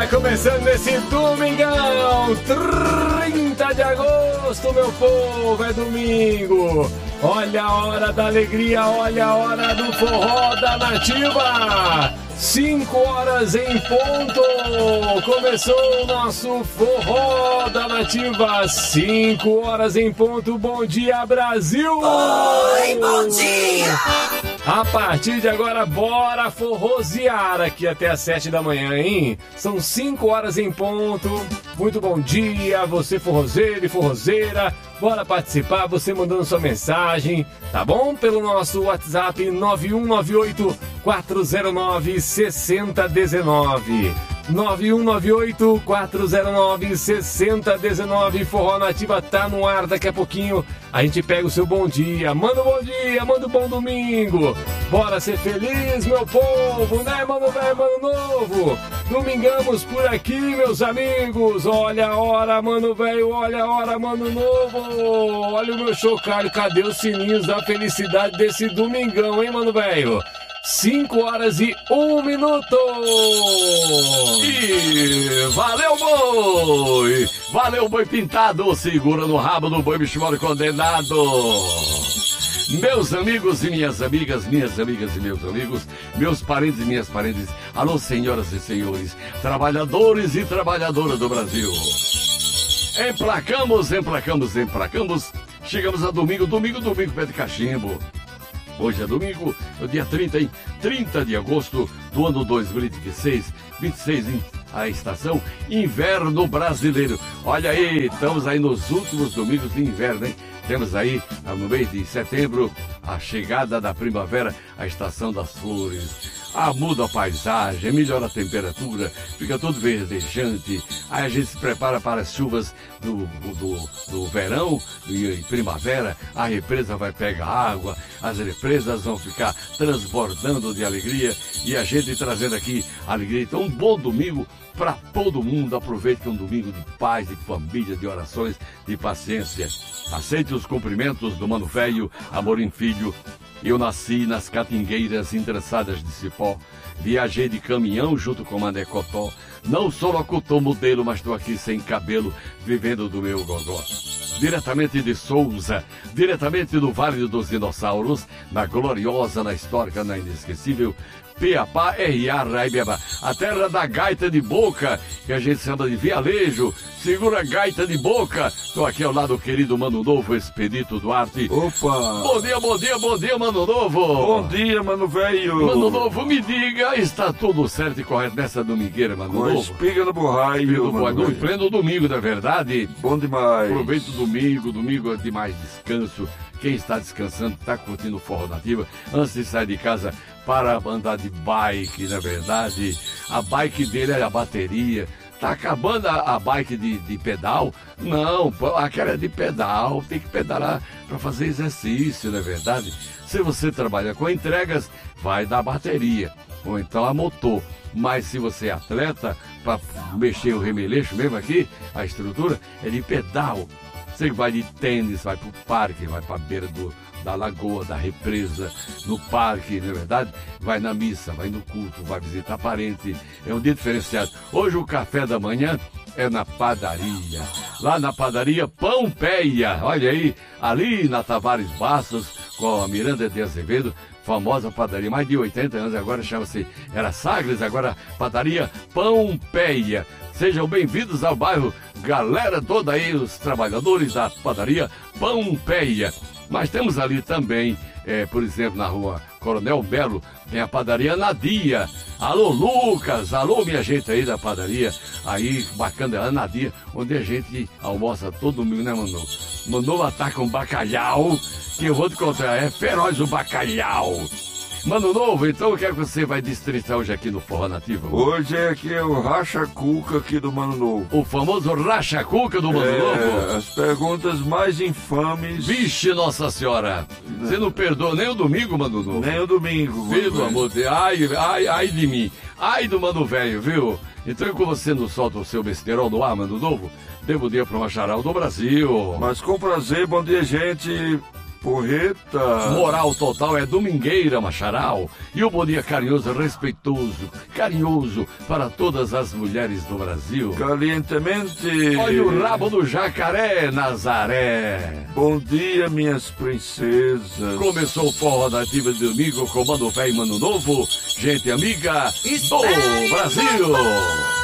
Começando esse domingão, 30 de agosto, meu povo, é domingo. Olha a hora da alegria, olha a hora do forró da Nativa. 5 horas em ponto. Começou o nosso forró da Nativa. 5 horas em ponto. Bom dia, Brasil. Oi, bom dia. A partir de agora, bora forrosear aqui até às 7 da manhã, hein? São 5 horas em ponto. Muito bom dia, você forrozeiro e forrozeira. Bora participar, você mandando sua mensagem, tá bom? Pelo nosso WhatsApp 9198-409-6019. 9198-409-6019. Forró Nativa tá no ar, daqui a pouquinho a gente pega o seu bom dia. Manda um bom dia, manda um bom domingo. Bora ser feliz, meu povo, né, mano velho, mano novo? Domingamos por aqui, meus amigos. Olha a hora, mano velho, olha a hora, mano novo. Olha o meu chocalho, cadê os sininhos da felicidade desse domingão, hein, mano velho? 5 horas e 1 minuto. E valeu, boi! Valeu, boi pintado! Segura no rabo do boi, bicho mole condenado! Meus amigos e minhas amigas e meus amigos, meus parentes e minhas parentes, alô, senhoras e senhores, trabalhadores e trabalhadoras do Brasil. Emplacamos, chegamos a domingo, pé de cachimbo. Hoje é domingo, é o dia 30, hein? 30 de agosto do ano 2026, 26 a estação inverno brasileiro. Olha aí, estamos aí nos últimos domingos de inverno, hein? Temos aí, no mês de setembro, a chegada da primavera, a estação das flores. Muda a paisagem, melhora a temperatura, fica tudo verdejante. Aí a gente se prepara para as chuvas do verão e primavera. A represa vai pegar água, as represas vão ficar transbordando de alegria e a gente trazendo aqui alegria. Então, um bom domingo para todo mundo. Aproveite que é um domingo de paz, de família, de orações, de paciência. Aceite os cumprimentos do Mano Velho, Amorim Filho. Eu nasci nas catingueiras entraçadas de cipó, viajei de caminhão junto com Mané Cotó. Não sou locutor modelo, mas estou aqui sem cabelo, vivendo do meu gogó. Diretamente de Souza, diretamente do Vale dos Dinossauros, na gloriosa, na histórica, na inesquecível Piapá, R.A. Raibiaba, a terra da gaita de boca, que a gente chama de vialejo. Segura a gaita de boca. Estou aqui ao lado do querido Mano Novo, Expedito Duarte. Opa! Bom dia, Mano Novo. Bom dia, Mano Velho. Mano Novo, me diga, está tudo certo e correto nessa domingueira, Mano Com Novo? espiga no borraio, No pleno domingo, não é verdade? Bom demais. Aproveita o domingo é de mais descanso. Quem está descansando, está curtindo o Forró Nativa, antes de sair de casa para andar de bike, na verdade. A bike dele é a bateria. Tá acabando a bike de pedal? Não, aquela é de pedal, tem que pedalar para fazer exercício, não é verdade? Se você trabalha com entregas, vai dar bateria, ou então a motor. Mas se você é atleta, para mexer o remeleixo mesmo aqui, a estrutura é de pedal. Você vai de tênis, vai para o parque, vai para a beira da lagoa, da represa, no parque, não é verdade? Vai na missa, vai no culto, vai visitar parente. É um dia diferenciado. Hoje o café da manhã é na padaria. Lá na padaria Pompeia. Olha aí, ali na Tavares Bastos, com a Miranda de Azevedo, famosa padaria, mais de 80 anos, agora chama-se, era Sagres, agora padaria Pompeia. Sejam bem-vindos ao bairro, galera toda aí, os trabalhadores da padaria Pompeia. Mas temos ali também, por exemplo, na rua Coronel Belo, tem a padaria Nadia. Alô, Lucas, alô, minha gente aí da padaria, aí, bacana, é a Nadia, onde a gente almoça todo domingo, né, Manu? Manu ataca um bacalhau, que eu vou te contar, é feroz o bacalhau. Mano Novo, então o que é que você vai destritar hoje aqui no Forró Nativo? Hoje aqui é o Racha-Cuca aqui do Mano Novo. O famoso Racha-Cuca do Mano Novo? As perguntas mais infames. Vixe, Nossa Senhora! Você não perdoa nem o domingo, Mano Novo? Nem o domingo. Filho do amor de Deus, ai de mim, ai do Mano Velho, viu? Então, como você não solta o seu besterol no ar, Mano Novo, dê bom dia para o Macharal do Brasil. Mas com prazer, bom dia, gente. porreta. Moral total é domingueira, macharal. E o bom dia carinhoso, respeitoso, carinhoso para todas as mulheres do Brasil. Calientemente. Olha o rabo do jacaré, Nazaré. Bom dia, minhas princesas. Começou o Forró Nativa de domingo com Mano Velho e Mano Novo. Gente amiga do Brasil.